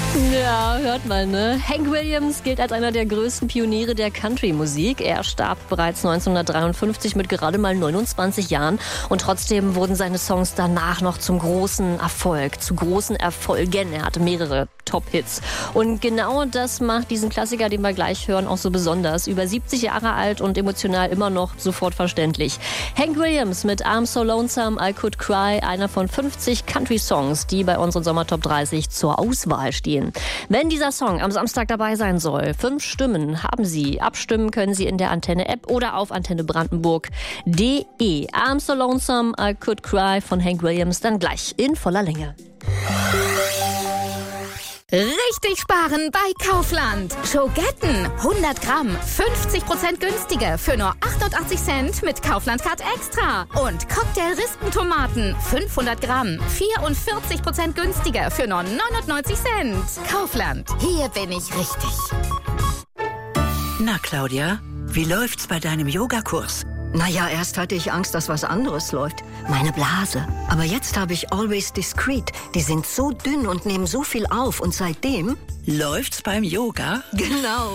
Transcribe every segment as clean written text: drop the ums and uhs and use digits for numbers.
Ja, hört mal, ne? Hank Williams gilt als einer der größten Pioniere der Country-Musik. Er starb bereits 1953 mit gerade mal 29 Jahren. Und trotzdem wurden seine Songs danach noch zum großen Erfolg, zu großen Erfolgen. Er hatte mehrere Top-Hits. Und genau das macht diesen Klassiker, den wir gleich hören, auch so besonders. Über 70 Jahre alt und emotional immer noch sofort verständlich. Hank Williams mit I'm So Lonesome, I Could Cry, einer von 50 Country-Songs, die bei unseren Sommertop 30 zur Auswahl stehen. Wenn dieser Song am Samstag dabei sein soll, 5 Stimmen haben Sie. Abstimmen können Sie in der Antenne-App oder auf antennebrandenburg.de. I'm So Lonesome, I Could Cry von Hank Williams, dann gleich in voller Länge. Richtig sparen bei Kaufland. Schogetten 100 Gramm, 50% günstiger für nur 88 Cent mit Kaufland Card Extra. Und Cocktail-Rispentomaten 500 Gramm, 44% günstiger für nur 99 Cent. Kaufland, hier bin ich richtig. Na, Claudia, wie läuft's bei deinem Yogakurs? Naja, erst hatte ich Angst, dass was anderes läuft. Meine Blase. Aber jetzt habe ich Always Discreet. Die sind so dünn und nehmen so viel auf. Und seitdem... Läuft's beim Yoga? Genau.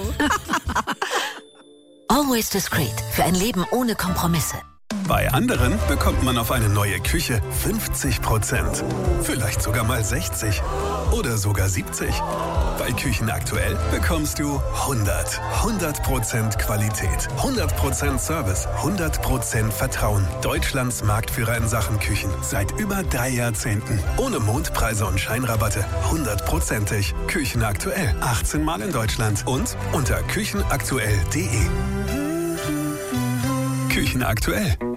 Always Discreet. Für ein Leben ohne Kompromisse. Bei anderen bekommt man auf eine neue Küche 50%. Vielleicht sogar mal 60. Oder sogar 70. Bei Küchen aktuell bekommst du 100% Qualität, 100% Service, 100% Vertrauen. Deutschlands Marktführer in Sachen Küchen. Seit über 3 Jahrzehnten. Ohne Mondpreise und Scheinrabatte. 100%ig. Küchen aktuell. 18 Mal in Deutschland. Und unter küchenaktuell.de. Küchen aktuell.